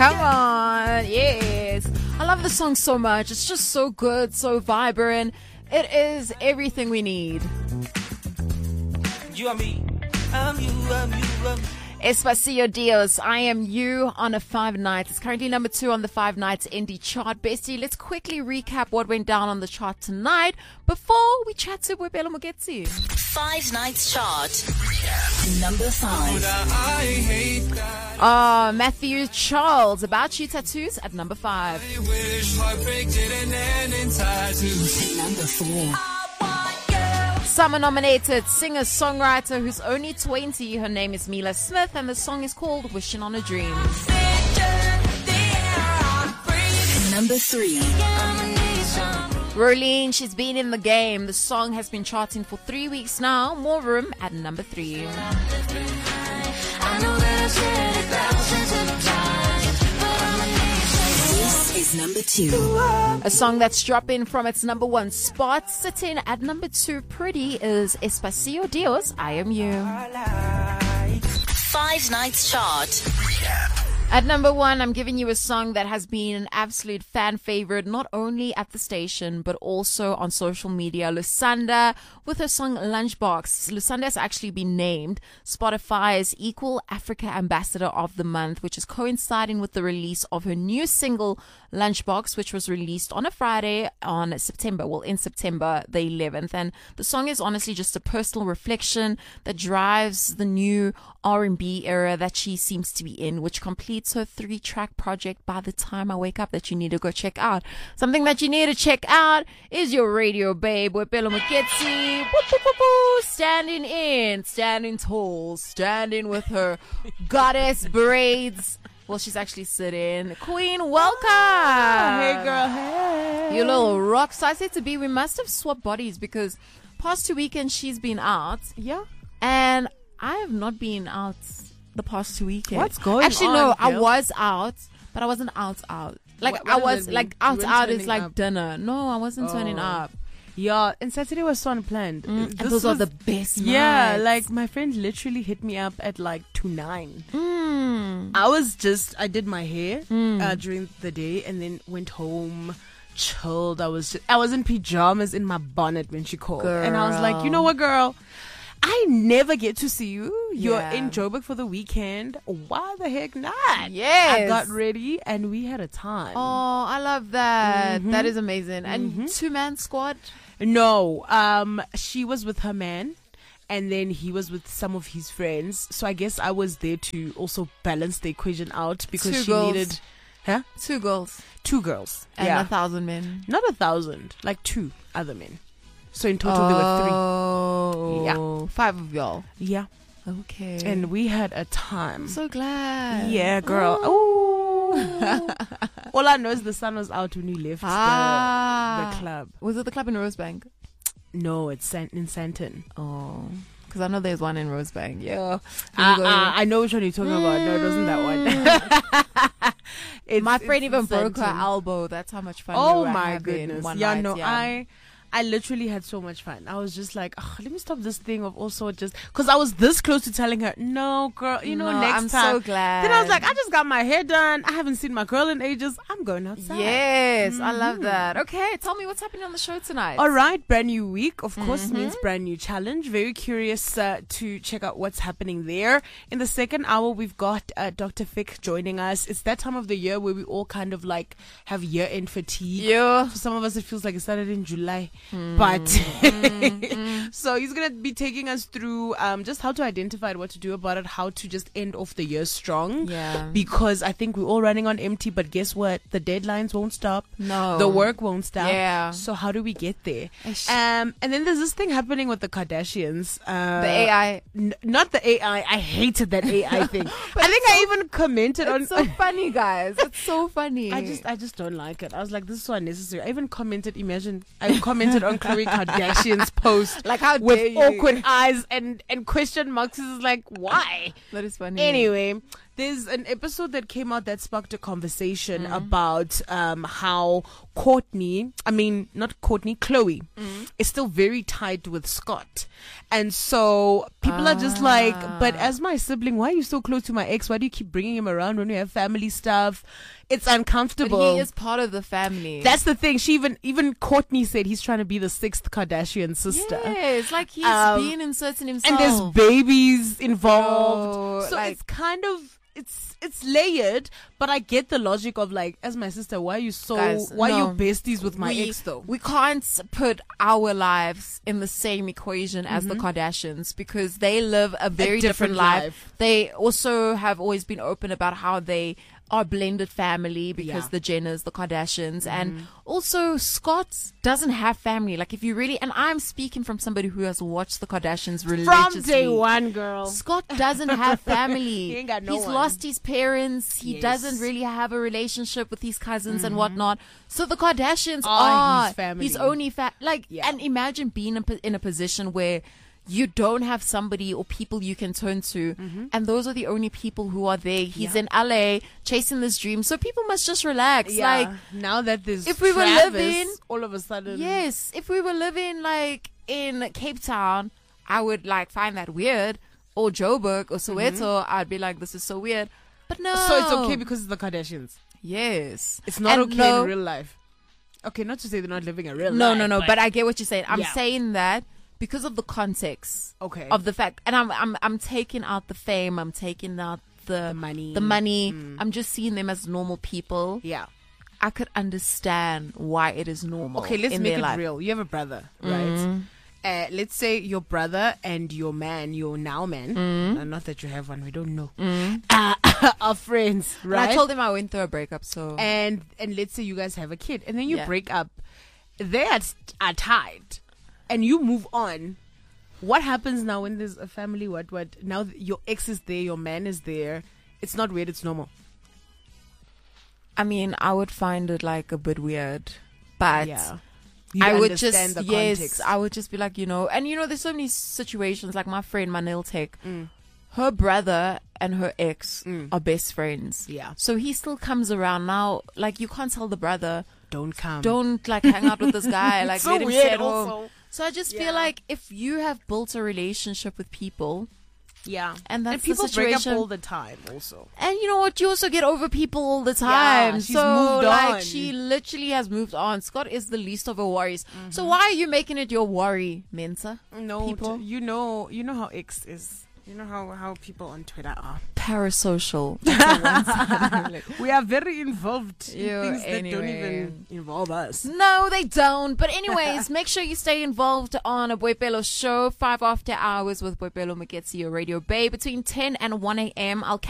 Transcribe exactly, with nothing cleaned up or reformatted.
Come on. Yes. I love the song so much. It's just so good, so vibrant. It is everything we need. You and me. I'm you, I'm you, I'm you. Espacio Dios, I Am You on a Five Nights. It's currently number two on the Five Nights Indie chart. Bestie, let's quickly recap what went down on the chart tonight before we chat to Boipelo Mogetsi. Five Nights chart. Number five. Oh, Matthew Charles, About You Tattoos at number five. Number four. Summer nominated singer-songwriter who's only twenty. Her name is Mila Smith and the song is called Wishing on a Dream. Number three. Rolene, She's Been in the Game. The song has been charting for three weeks now. More Room at number three. This is number two. A song that's dropping from its number one spot, sitting at number two, Pretty, is Espacio Dios, I Am You. Five Nights chart. At number one, I'm giving you a song that has been an absolute fan favorite, not only at the station, but also on social media. Lusanda, with her song Lunchbox. Lusanda has actually been named Spotify's Equal Africa Ambassador of the Month, which is coinciding with the release of her new single, Lunchbox, which was released on a Friday on September, well, in September the eleventh. And the song is honestly just a personal reflection that drives the new R and B era that she seems to be in, which completes her three-track project By the Time I Wake Up that you need to go check out. Something that you need to check out is your radio babe, Boipelo Mogetsi, standing in, standing tall, standing with her goddess braids. Well, she's actually sitting. Queen, welcome. Oh, hey, girl. Hey. You little rock. So I said to B, we must have swapped bodies because past two weekends she's been out. Yeah. And I have not been out the past two weekends. What's going Actually, on? no, I girl? was out, but I wasn't out out. Like, What- I what does was, that like, mean? out You weren't out is turning like up? dinner. No, I wasn't turning Oh. up. Yeah, and Saturday was so unplanned. Mm, This and those are was- the best Yeah, nights. like my friend literally hit me up at like two nine. Mm. I was just, I did my hair Mm. uh, during the day and then went home, chilled. I was just, I was in pajamas in my bonnet when she called. And I was like, you know what, girl? I never get to see you. You're Yeah. in Joburg for the weekend. Why the heck not? Yes. I got ready and we had a time. Oh, I love that. Mhm. That is amazing. And Mhm. two-man squad? No, um, she was with her man, and then he was with some of his friends. So I guess I was there to also balance the equation out because Two she girls. needed, huh? Two girls. Two girls. And yeah, a thousand men. not a thousand, like two other men. So in total there were Oh. Yeah. Five of y'all. three. Yeah, Okay. and we had a time. I'm so glad. Yeah, girl. Oh. Ooh. All I know is the sun was out when we left Ah. the, the club. Was it the club in Rosebank? No, it's San- in Santon. Oh. Because I know there's one in Rosebank. Yeah. Ah, ah, I know which one you're talking about. No, it wasn't that one. It's- My it's friend even in broke her Sandton. elbow. That's how much fun we Oh were my having goodness. one Yeah, night. no, yeah. I I literally had so much fun. I was just like, oh, let me stop this thing of also just because I was this close to telling her, no, girl, you know, No, next I'm time. so glad. Then I was like, I just got my hair done. I haven't seen my girl in ages. I'm going outside. Yes, I love Mhm. that. Okay, tell me what's happening on the show tonight. All right, brand new week, of course, Mhm. means brand new challenge. Very curious uh, to check out what's happening there. In the second hour, we've got uh, Doctor Fick joining us. It's that time of the year where we all kind of like have year-end fatigue. Yeah. For some of us, it feels like it started in July, Mm. but Mm. so he's gonna be taking us through um, just how to identify it, what to do about it, how to just end off the year strong. Yeah. Because I think we're all running on empty, but guess what? The deadlines won't stop. No. The work won't stop. Yeah. So how do we get there? Ish. Um, and then there's this thing happening with the Kardashians. Uh, The A I. N- not the A I. I hated that A I thing. I think I even commented on. It's so funny, guys. It's so funny. I just, I just don't like it. I was like, this is so unnecessary. I even commented. Imagine, I commented on Khloe Kardashian's post like how with dare you? awkward eyes and and question marks. It's like, why? That is funny. Anyway, There's an episode that came out that sparked a conversation Mm. about um, how Courtney, I mean, not Courtney, Chloe, Mm. is still very tight with Scott. And so people are just like, but Ah. as my sibling, why are you so close to my ex? Why do you keep bringing him around when we have family stuff? It's uncomfortable. But he is part of the family. That's the thing. She even, even Courtney said he's trying to be the sixth Kardashian sister. yeah, it's like he's Um, being inserting himself. And there's babies involved. Bro, so like- it's kind of it's it's layered, but I get the logic of like, as my sister, why are you so Guys, why no. are you besties with my we, ex though? We can't put our lives in the same equation as Mm-hmm. the Kardashians because they live a very different different, life. life. They also have always been open about how they are blended family because Yeah. Mm-hmm. the Jenners, the Kardashians, and also Scott doesn't have family. Like if you really, and I'm speaking from somebody who has watched the Kardashians religiously. From day one, girl. Scott doesn't have family. He ain't got no He's one. lost his parents. He Yes. doesn't really have a relationship with his cousins and whatnot. So the Kardashians Are are his family. his only fa- like. Yeah. And imagine being in, po- in a position where you don't have somebody or people you can turn to, and those are the only people who are there. He's Yeah. in L A chasing this dream, so people must just relax. Yeah. Like, now that there's if we were Travis, living- all of a sudden, yes, if we were living like in Cape Town, I would like find that weird. Or Joburg or Soweto, I'd be like, this is so weird. But no. So it's okay because it's the Kardashians. yes, It's not And okay no, in real life. Okay, not to say they're not living a real No, life. no, no. But, I get what you're saying. I'm Yeah. saying that because of the context Okay. of the fact, and I'm I'm I'm taking out the fame. I'm taking out the The money. The money. Mm. I'm just seeing them as normal people. yeah. I could understand why it is normal. Okay, let's in make their it life. real. You have a brother, right? Uh, let's say your brother and your man, your now man, uh, not that you have one, we don't know, uh, are friends, And right? I told him I went through a breakup, so and and let's say you guys have a kid, and then you Yeah. break up. They are, are tied, and you move on. What happens now when there's a family? What what now? th- Your ex is there, your man is there. It's not weird. It's normal. I mean, I would find it like a bit weird, but Yeah. You I would understand just the yes, context. I would just be like, you know, and you know, there's so many situations. Like my friend, my nail tech, Mm. her brother and her ex are best friends. Yeah. so he still comes around now. Like you can't tell the brother, Don't come. don't like hang out with this guy. Like So let him weird stay at home. also. So I just Yeah. feel like if you have built a relationship with people, Yeah, And that's the people break up situation. all the time. Also, and you know what, you also get over people all the time. she's so moved like on. she literally has moved on. Scott is the least of her worries. Mm-hmm. So why are you making it your worry, Mensa? no, People? t- you know, you know how X is. You know how how people on Twitter are. Parasocial. We are very involved in Yo, things that don't anyway. even involve us. No, they don't. But anyways, make sure you stay involved on a Boipelo show, five after hours with Boipelo Maketsi, your radio bay, between ten and one a.m. I'll catch